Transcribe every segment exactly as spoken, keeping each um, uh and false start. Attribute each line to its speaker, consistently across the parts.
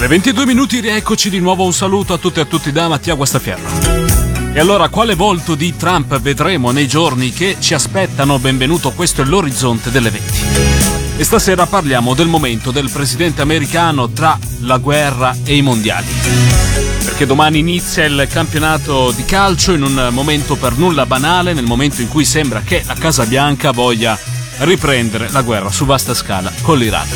Speaker 1: Le ventidue minuti, rieccoci di nuovo. Un saluto a tutte e a tutti da Mattia Guastafierro. E allora, quale volto di Trump vedremo nei giorni che ci aspettano? Benvenuto, questo è l'orizzonte dell'eventi. E stasera parliamo del momento del presidente americano tra la guerra e i mondiali. Perché domani inizia il campionato di calcio in un momento per nulla banale, nel momento in cui sembra che la Casa Bianca voglia riprendere la guerra su vasta scala con l'Iran.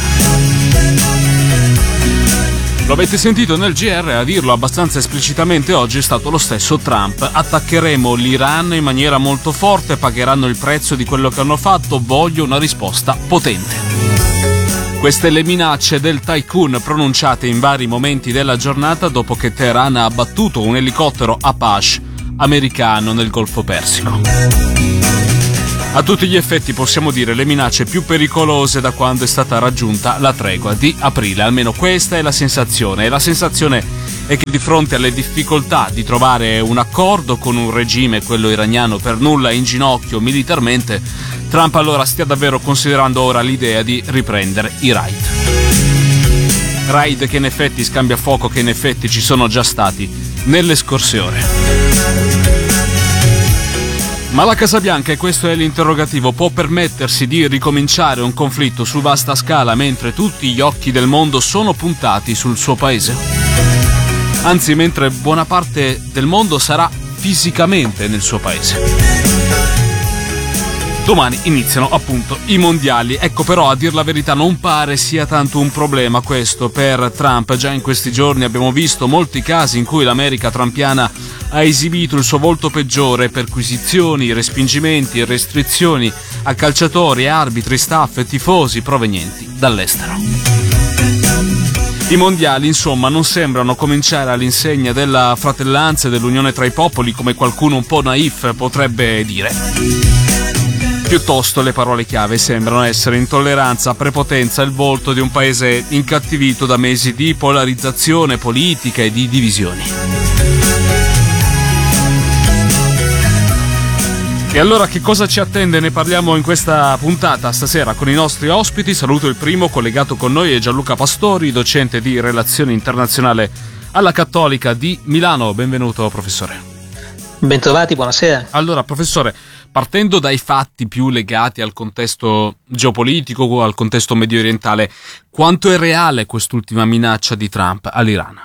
Speaker 1: Lo avete sentito nel G R, a dirlo abbastanza esplicitamente oggi è stato lo stesso Trump. Attaccheremo l'Iran in maniera molto forte, pagheranno il prezzo di quello che hanno fatto, voglio una risposta potente. Queste le minacce del tycoon pronunciate in vari momenti della giornata dopo che Teheran ha abbattuto un elicottero Apache americano nel Golfo Persico. A tutti gli effetti possiamo dire le minacce più pericolose da quando è stata raggiunta la tregua di aprile, almeno questa è la sensazione. E la sensazione è che di fronte alle difficoltà di trovare un accordo con un regime, quello iraniano, per nulla in ginocchio militarmente, Trump allora stia davvero considerando ora l'idea di riprendere i raid. Raid che in effetti, scambiafuoco che in effetti ci sono già stati nelle scorse ore. Ma la Casa Bianca, e questo è l'interrogativo, può permettersi di ricominciare un conflitto su vasta scala mentre tutti gli occhi del mondo sono puntati sul suo paese? Anzi, mentre buona parte del mondo sarà fisicamente nel suo paese. Domani iniziano appunto i mondiali. Ecco, però, a dir la verità non pare sia tanto un problema questo per Trump. Già in questi giorni abbiamo visto molti casi in cui l'America trumpiana ha esibito il suo volto peggiore: perquisizioni, respingimenti e restrizioni a calciatori, arbitri, staff e tifosi provenienti dall'estero. I mondiali, insomma, non sembrano cominciare all'insegna della fratellanza e dell'unione tra i popoli, come qualcuno un po' naif potrebbe dire. Piuttosto le parole chiave sembrano essere intolleranza, prepotenza e il volto di un paese incattivito da mesi di polarizzazione politica e di divisioni. E allora che cosa ci attende? Ne parliamo in questa puntata stasera con i nostri ospiti. Saluto il primo, collegato con noi è Gianluca Pastori, docente di relazione internazionale alla Cattolica di Milano. Benvenuto, professore.
Speaker 2: Bentrovati, buonasera.
Speaker 1: Allora, professore, partendo dai fatti più legati al contesto geopolitico o al contesto medio orientale, quanto è reale quest'ultima minaccia di Trump all'Iran?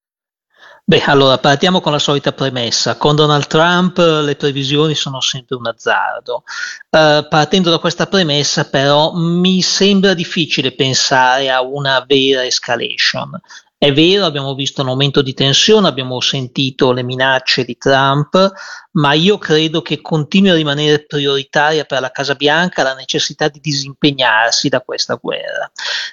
Speaker 2: Beh, allora partiamo con la solita premessa. Con Donald Trump le previsioni sono sempre un azzardo. Uh, partendo da questa premessa, però, mi sembra difficile pensare a una vera escalation. È vero, abbiamo visto un aumento di tensione, abbiamo sentito le minacce di Trump, ma io credo che continui a rimanere prioritaria per la Casa Bianca la necessità di disimpegnarsi da questa guerra,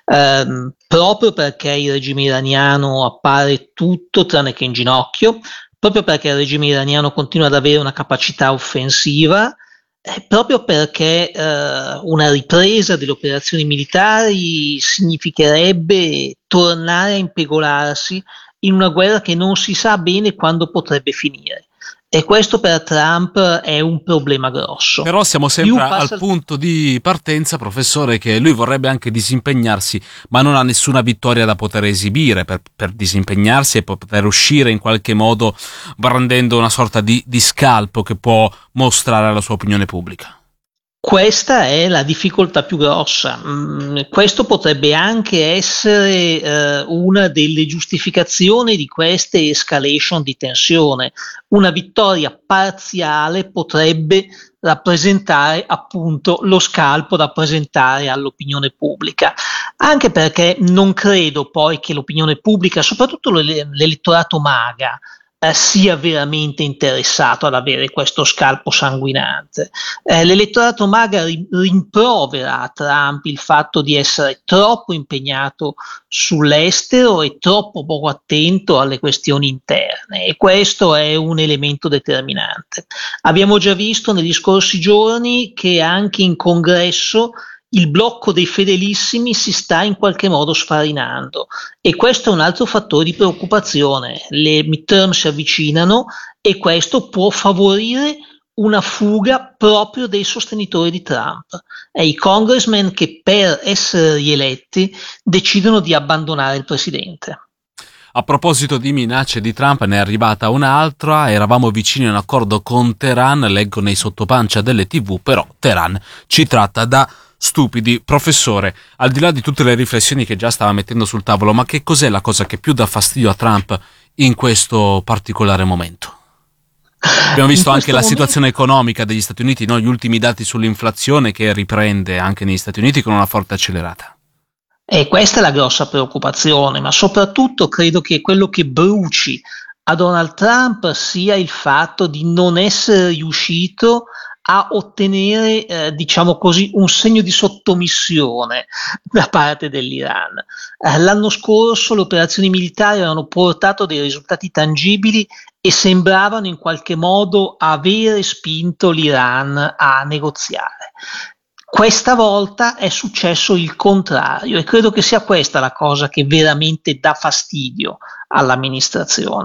Speaker 2: ehm, proprio perché il regime iraniano appare tutto tranne che in ginocchio, proprio perché il regime iraniano continua ad avere una capacità offensiva, eh, proprio perché eh, una ripresa delle operazioni militari significherebbe tornare a impegolarsi in una guerra che non si sa bene quando potrebbe finire. E questo per Trump è un problema grosso.
Speaker 1: Però siamo sempre
Speaker 2: passa...
Speaker 1: al punto di partenza, professore, che lui vorrebbe anche disimpegnarsi, ma non ha nessuna vittoria da poter esibire per, per disimpegnarsi e poter uscire in qualche modo brandendo una sorta di, di scalpo che può mostrare alla sua opinione pubblica.
Speaker 2: Questa è la difficoltà più grossa. Mm, questo potrebbe anche essere eh, una delle giustificazioni di queste escalation di tensione. Una vittoria parziale potrebbe rappresentare appunto lo scalpo da presentare all'opinione pubblica, anche perché non credo poi che l'opinione pubblica, soprattutto l'elettorato MAGA, Eh, sia veramente interessato ad avere questo scalpo sanguinante. Eh, l'elettorato MAGA ri- rimprovera a Trump il fatto di essere troppo impegnato sull'estero e troppo poco attento alle questioni interne, e questo è un elemento determinante. Abbiamo già visto negli scorsi giorni che anche in Congresso il blocco dei fedelissimi si sta in qualche modo sfarinando, e questo è un altro fattore di preoccupazione. Le midterm si avvicinano e questo può favorire una fuga proprio dei sostenitori di Trump, e i congressmen che per essere rieletti decidono di abbandonare il presidente.
Speaker 1: A proposito di minacce di Trump, ne è arrivata un'altra. Eravamo vicini a un accordo con Teheran, leggo nei sottopancia delle tivù, però Teheran ci tratta da stupidi. Professore, al di là di tutte le riflessioni che già stava mettendo sul tavolo, ma che cos'è la cosa che più dà fastidio a Trump in questo particolare momento? Abbiamo visto anche la
Speaker 2: momento...
Speaker 1: situazione economica degli Stati Uniti, no? Gli ultimi dati sull'inflazione che riprende anche negli Stati Uniti con una forte accelerata.
Speaker 2: E questa è la grossa preoccupazione, ma soprattutto credo che quello che bruci a Donald Trump sia il fatto di non essere riuscito a ottenere, eh, diciamo così, un segno di sottomissione da parte dell'Iran. Eh, l'anno scorso le operazioni militari avevano portato dei risultati tangibili e sembravano in qualche modo avere spinto l'Iran a negoziare. Questa volta è successo il contrario e credo che sia questa la cosa che veramente dà fastidio all'amministrazione.